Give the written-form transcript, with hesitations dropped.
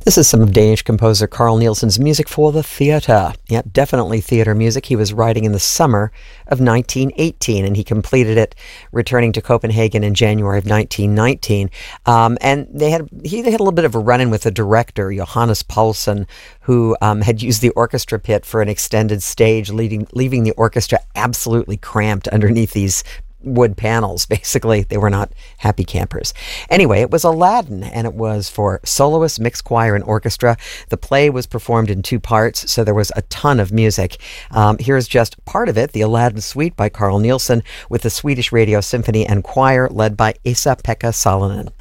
This is some of Danish composer Carl Nielsen's music for the theater. Yeah, definitely theater music. He was writing in the summer of 1918, and he completed it returning to Copenhagen in January of 1919. And he had a little bit of a run-in with the director, Johannes Paulsen, who had used the orchestra pit for an extended stage, leaving the orchestra absolutely cramped underneath these wood panels. Basically, they were not happy campers. Anyway, it was Aladdin, and it was for soloist, mixed choir, and orchestra. The play was performed in 2 parts, so there was a ton of music. Here's just part of it, the Aladdin Suite by Carl Nielsen, with the Swedish Radio Symphony and Choir led by Esa-Pekka Salonen.